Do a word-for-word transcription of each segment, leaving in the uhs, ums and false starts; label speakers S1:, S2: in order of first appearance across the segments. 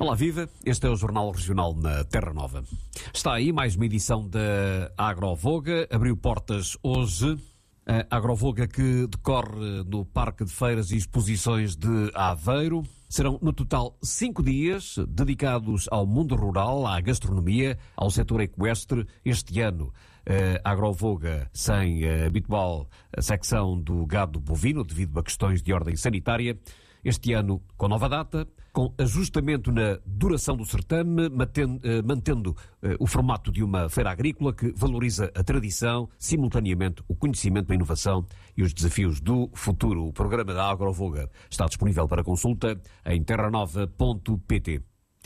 S1: Olá, viva! Este é o Jornal Regional na Terra Nova. Está aí mais uma edição da Agrovoga. Abriu portas hoje. A Agrovoga que decorre no Parque de Feiras e Exposições de Aveiro. Serão, no total, cinco dias dedicados ao mundo rural, à gastronomia, ao setor equestre. Este ano, a Agrovoga sem a habitual secção do gado bovino, devido a questões de ordem sanitária. Este ano, com nova data, com ajustamento na duração do certame, mantendo, eh, mantendo eh, o formato de uma feira agrícola que valoriza a tradição, simultaneamente o conhecimento, a inovação e os desafios do futuro. O programa da Agrovoga está disponível para consulta em terra nova ponto pt.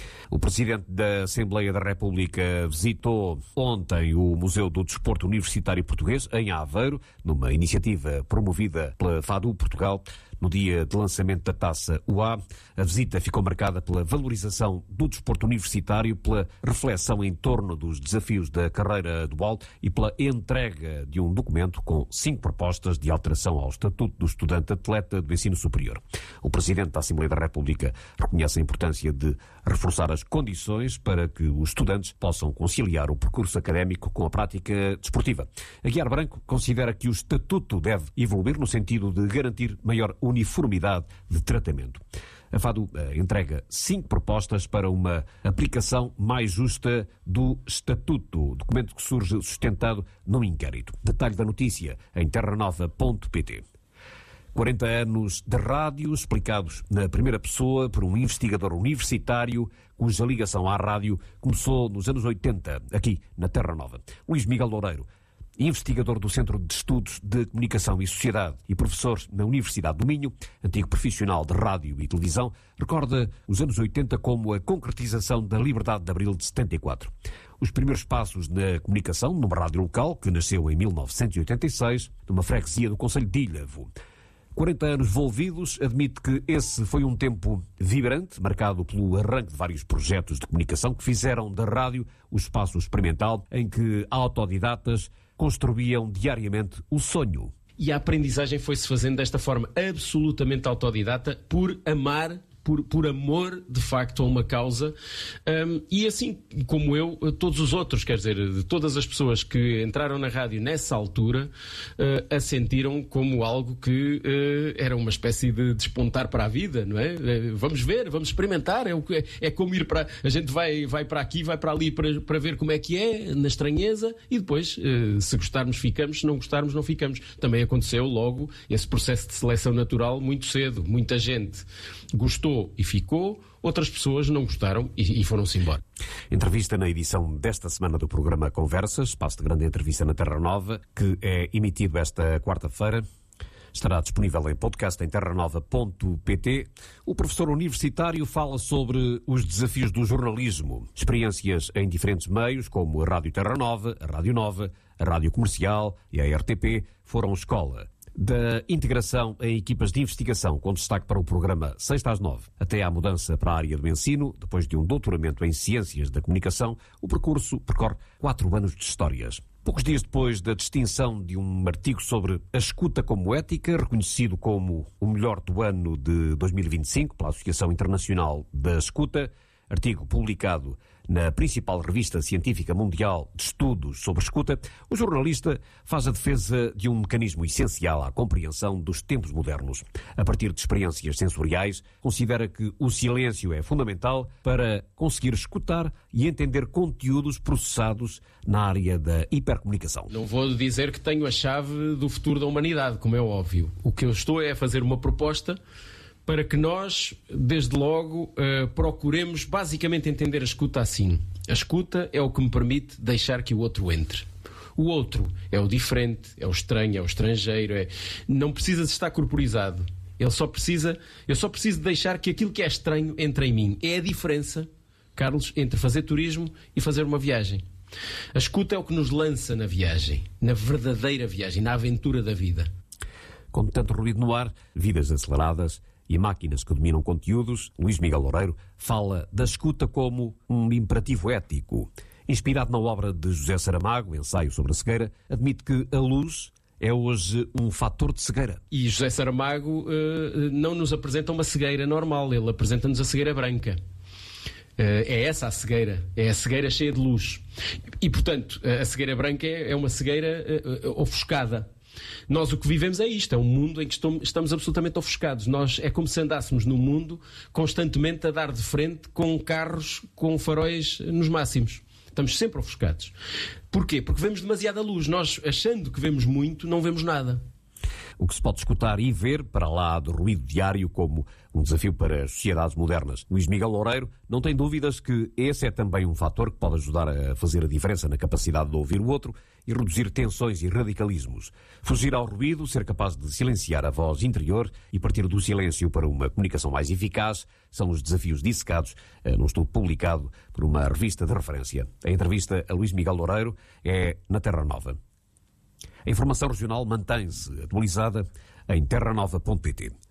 S1: O Presidente da Assembleia da República visitou ontem o Museu do Desporto Universitário Português, em Aveiro, numa iniciativa promovida pela FADU Portugal. No dia de lançamento da Taça U A, a visita ficou marcada pela valorização do desporto universitário, pela reflexão em torno dos desafios da carreira dual e pela entrega de um documento com cinco propostas de alteração ao Estatuto do Estudante Atleta do Ensino Superior. O Presidente da Assembleia da República reconhece a importância de reforçar as condições para que os estudantes possam conciliar o percurso académico com a prática desportiva. Aguiar Branco considera que o Estatuto deve evoluir no sentido de garantir maior uniformidade de tratamento. A FADU eh, entrega cinco propostas para uma aplicação mais justa do Estatuto, documento que surge sustentado num inquérito. Detalhe da notícia em terra nova ponto pt. quarenta anos de rádio explicados na primeira pessoa por um investigador universitário cuja ligação à rádio começou nos anos oitenta, aqui na Terra Nova. Luís Miguel Loureiro, investigador do Centro de Estudos de Comunicação e Sociedade e professor na Universidade do Minho, antigo profissional de rádio e televisão, recorda os anos oitenta como a concretização da Liberdade de Abril de setenta e quatro. Os primeiros passos na comunicação numa rádio local, que nasceu em mil novecentos e oitenta e seis, numa freguesia do concelho de Ilhavo. quarenta anos envolvidos, admite que esse foi um tempo vibrante, marcado pelo arranque de vários projetos de comunicação que fizeram da rádio o espaço experimental em que autodidatas construíam diariamente o sonho.
S2: E a aprendizagem foi-se fazendo desta forma absolutamente autodidata, por amar, por, por amor, de facto, a uma causa. Um, e assim como eu, todos os outros, quer dizer, de todas as pessoas que entraram na rádio nessa altura, uh, a sentiram como algo que uh, era uma espécie de despontar para a vida, não é? Uh, vamos ver, vamos experimentar, é, o que, é, é como ir para... A gente vai, vai para aqui, vai para ali para, para ver como é que é, na estranheza, e depois, uh, se gostarmos, ficamos, se não gostarmos, não ficamos. Também aconteceu logo esse processo de seleção natural muito cedo. Muita gente gostou e ficou, outras pessoas não gostaram e, e foram-se embora.
S1: Entrevista na edição desta semana do programa Conversas, espaço de grande entrevista na Terra Nova, que é emitido esta quarta-feira. Estará disponível em podcast em terra nova ponto pt. O professor universitário fala sobre os desafios do jornalismo, experiências em diferentes meios, como a Rádio Terra Nova, a Rádio Nova, a Rádio Comercial e a R T P, foram escola. Da integração em equipas de investigação, com destaque para o programa Sexta às Nove, até à mudança para a área do ensino, depois de um doutoramento em Ciências da Comunicação, o percurso percorre quatro anos de histórias. Poucos dias depois da distinção de um artigo sobre a escuta como ética, reconhecido como o melhor do ano de dois mil e vinte e cinco pela Associação Internacional da Escuta, artigo publicado na principal revista científica mundial de estudos sobre escuta, o jornalista faz a defesa de um mecanismo essencial à compreensão dos tempos modernos. A partir de experiências sensoriais, considera que o silêncio é fundamental para conseguir escutar e entender conteúdos processados na área da hipercomunicação.
S2: Não vou dizer que tenho a chave do futuro da humanidade, como é óbvio. O que eu estou é a fazer uma proposta para que nós, desde logo, uh, procuremos basicamente entender a escuta assim. A escuta é o que me permite deixar que o outro entre. O outro é o diferente, é o estranho, é o estrangeiro, é... não precisa de estar corporizado. Ele só precisa, eu só preciso deixar que aquilo que é estranho entre em mim. É a diferença, Carlos, entre fazer turismo e fazer uma viagem. A escuta é o que nos lança na viagem, na verdadeira viagem, na aventura da vida.
S1: Com tanto ruído no ar, vidas aceleradas e máquinas que dominam conteúdos, Luís Miguel Loureiro fala da escuta como um imperativo ético. Inspirado na obra de José Saramago, Ensaio sobre a Cegueira, admite que a luz é hoje um fator de cegueira.
S2: E José Saramago uh, não nos apresenta uma cegueira normal, ele apresenta-nos a cegueira branca. É essa a cegueira, é a cegueira cheia de luz. E, portanto, a cegueira branca é uma cegueira ofuscada. Nós o que vivemos é isto, é um mundo em que estamos absolutamente ofuscados. Nós, é como se andássemos num mundo constantemente a dar de frente com carros com faróis nos máximos. Estamos sempre ofuscados. Porquê? Porque vemos demasiada luz. Nós, achando que vemos muito, não vemos nada.
S1: O que se pode escutar e ver, para lá do ruído diário, como um desafio para as sociedades modernas. Luís Miguel Loureiro não tem dúvidas que esse é também um fator que pode ajudar a fazer a diferença na capacidade de ouvir o outro e reduzir tensões e radicalismos. Fugir ao ruído, ser capaz de silenciar a voz interior e partir do silêncio para uma comunicação mais eficaz são os desafios dissecados num estudo publicado por uma revista de referência. A entrevista a Luís Miguel Loureiro é na Terra Nova. A informação regional mantém-se atualizada em terra nova ponto pt.